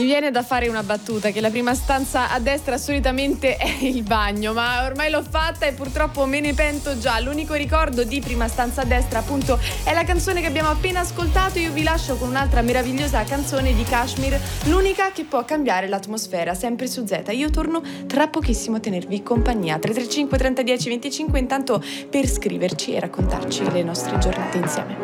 Mi viene da fare una battuta che la prima stanza a destra solitamente è il bagno, ma ormai l'ho fatta e purtroppo me ne pento già. L'unico ricordo di Prima stanza a destra appunto è la canzone che abbiamo appena ascoltato. Io vi lascio con un'altra meravigliosa canzone di Kashmir, l'unica che può cambiare l'atmosfera, sempre su Z. Io torno tra pochissimo a tenervi compagnia. 335 30 10 25, intanto per scriverci e raccontarci le nostre giornate insieme.